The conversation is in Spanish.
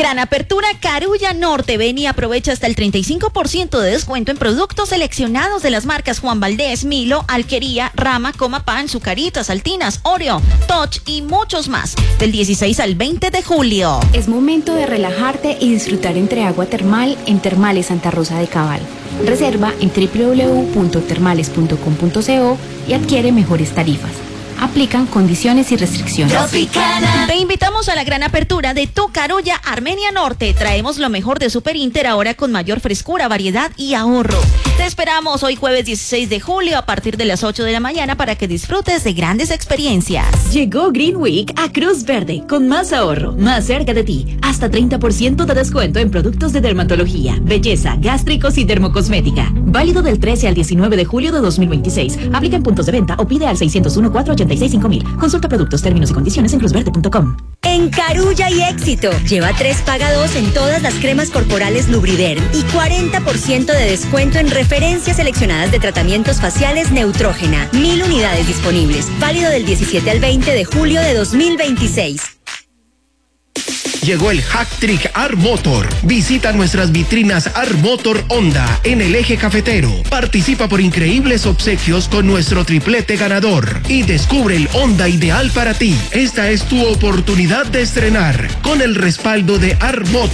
Gran apertura Carulla Norte. Ven y aprovecha hasta el 35% de descuento en productos seleccionados de las marcas Juan Valdez, Milo, Alquería, Rama, Coma Pan, Zucaritas, Saltinas, Oreo, Touch y muchos más. Del 16 al 20 de julio. Es momento de relajarte y disfrutar entre agua termal en Termales Santa Rosa de Cabal. Reserva en www.termales.com.co y adquiere mejores tarifas. Aplican condiciones y restricciones. Tropicana. Te invitamos a la gran apertura de Tu Carulla Armenia Norte. Traemos lo mejor de Super Inter ahora con mayor frescura, variedad y ahorro. Te esperamos hoy jueves 16 de julio a partir de las 8 de la mañana para que disfrutes de grandes experiencias. Llegó Green Week a Cruz Verde con más ahorro, más cerca de ti. Hasta 30% de descuento en productos de dermatología, belleza, gástricos y dermocosmética. Válido del 13 al 19 de julio de 2026. Aplica en puntos de venta o pide al 601-486-5000. Consulta productos, términos y condiciones en cruzverde.com. En Carulla y Éxito, lleva 3 paga 2 en todas las cremas corporales Lubriderm y 40% de descuento en referencias seleccionadas de tratamientos faciales Neutrógena. 1000 unidades disponibles. Válido del 17 al 20 de julio de 2026. Llegó el Hack Trick Art Motor. Visita nuestras vitrinas Art Motor Honda en el eje cafetero. Participa por increíbles obsequios con nuestro triplete ganador y descubre el Honda ideal para ti. Esta es tu oportunidad de estrenar con el respaldo de Art Motor.